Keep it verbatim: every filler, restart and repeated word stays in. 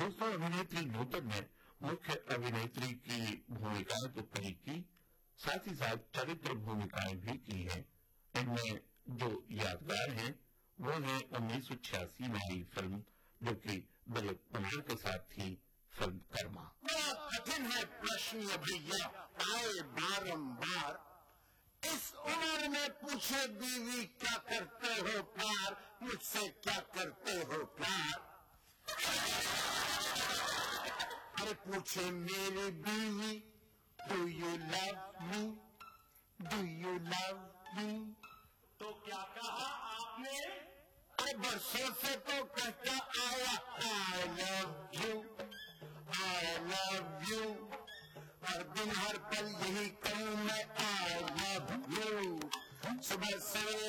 दोस्तों, अभिनेत्री नूतन ने मुख्य अभिनेत्री की भूमिकाएं तो कई की, साथ ही साथ चरित्र भूमिकाएं भी की हैं। इनमें जो यादगार है वो है उन्नीस सौ छियासी में आई फिल्म जो कि दिलीप कुमार के साथ थी, फिल्म कर्मा। बड़ा कठिन है प्रश्न ये भैया, आए बारंबार। इस उम्र में पूछे बीवी क्या करते हो प्यार, मुझसे क्या करते हो प्यार। अरे पूछे मेरी बीवी, do you love me, do you love me. तो क्या कहा आपने? अरे बरसों से तो कहता आया I love you, I love you, और दिन हर पल यही कहूँ मैं आई लव यू। सुबह सवेरे